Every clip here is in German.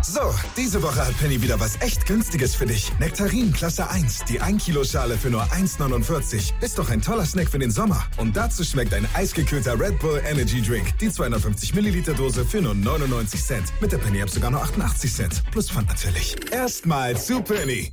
So, diese Woche hat Penny wieder was echt Günstiges für dich. Nektarin Klasse 1, die 1 Kilo Schale für nur 1,49. Ist doch ein toller Snack für den Sommer. Und dazu schmeckt ein eisgekühlter Red Bull Energy Drink. Die 250 Milliliter Dose für nur 99 Cent. Mit der Penny App sogar nur 88 Cent. Plus Pfand natürlich. Erstmal zu Penny.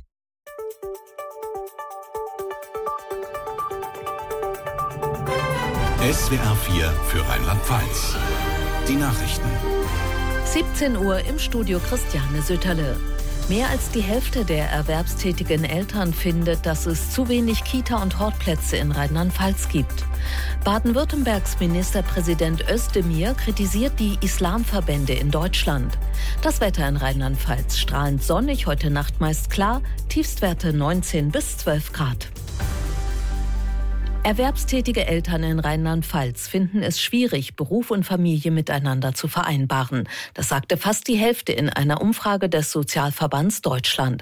SWR 4 für Rheinland-Pfalz. Die Nachrichten. 17 Uhr im Studio Christiane Sütterle. Mehr als die Hälfte der erwerbstätigen Eltern findet, dass es zu wenig Kita- und Hortplätze in Rheinland-Pfalz gibt. Baden-Württembergs Ministerpräsident Özdemir kritisiert die Islamverbände in Deutschland. Das Wetter in Rheinland-Pfalz strahlend sonnig, heute Nacht meist klar, Tiefstwerte 19 bis 12 Grad. Erwerbstätige Eltern in Rheinland-Pfalz finden es schwierig, Beruf und Familie miteinander zu vereinbaren. Das sagte fast die Hälfte in einer Umfrage des Sozialverbands Deutschland.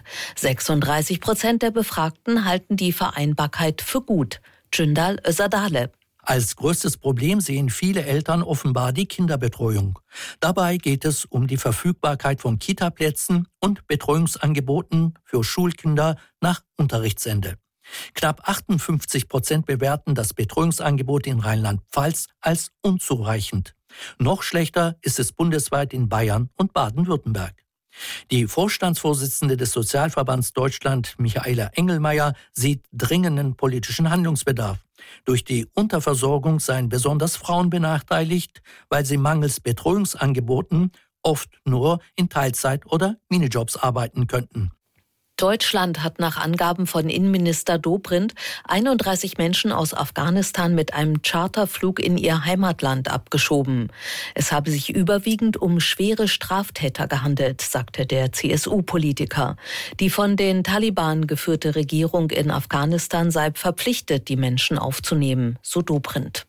36% der Befragten halten die Vereinbarkeit für gut. Cündal Özadale. Als größtes Problem sehen viele Eltern offenbar die Kinderbetreuung. Dabei geht es um die Verfügbarkeit von Kitaplätzen und Betreuungsangeboten für Schulkinder nach Unterrichtsende. Knapp 58% bewerten das Betreuungsangebot in Rheinland-Pfalz als unzureichend. Noch schlechter ist es bundesweit in Bayern und Baden-Württemberg. Die Vorstandsvorsitzende des Sozialverbands Deutschland, Michaela Engelmeier, sieht dringenden politischen Handlungsbedarf. Durch die Unterversorgung seien besonders Frauen benachteiligt, weil sie mangels Betreuungsangeboten oft nur in Teilzeit oder Minijobs arbeiten könnten. Deutschland hat nach Angaben von Innenminister Dobrindt 31 Menschen aus Afghanistan mit einem Charterflug in ihr Heimatland abgeschoben. Es habe sich überwiegend um schwere Straftäter gehandelt, sagte der CSU-Politiker. Die von den Taliban geführte Regierung in Afghanistan sei verpflichtet, die Menschen aufzunehmen, so Dobrindt.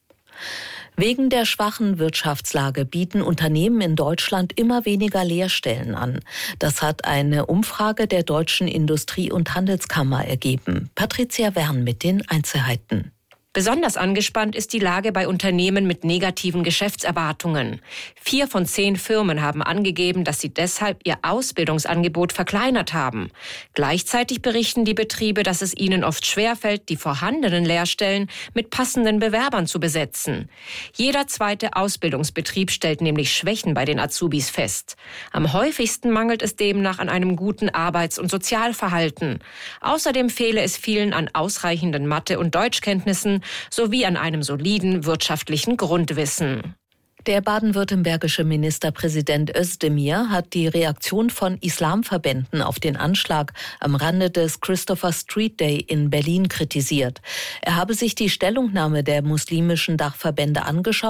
Wegen der schwachen Wirtschaftslage bieten Unternehmen in Deutschland immer weniger Lehrstellen an. Das hat eine Umfrage der Deutschen Industrie- und Handelskammer ergeben. Patricia Wern mit den Einzelheiten. Besonders angespannt ist die Lage bei Unternehmen mit negativen Geschäftserwartungen. 4 von 10 Firmen haben angegeben, dass sie deshalb ihr Ausbildungsangebot verkleinert haben. Gleichzeitig berichten die Betriebe, dass es ihnen oft schwerfällt, die vorhandenen Lehrstellen mit passenden Bewerbern zu besetzen. Jeder zweite Ausbildungsbetrieb stellt nämlich Schwächen bei den Azubis fest. Am häufigsten mangelt es demnach an einem guten Arbeits- und Sozialverhalten. Außerdem fehle es vielen an ausreichenden Mathe- und Deutschkenntnissen sowie an einem soliden wirtschaftlichen Grundwissen. Der baden-württembergische Ministerpräsident Özdemir hat die Reaktion von Islamverbänden auf den Anschlag am Rande des Christopher Street Day in Berlin kritisiert. Er habe sich die Stellungnahme der muslimischen Dachverbände angeschaut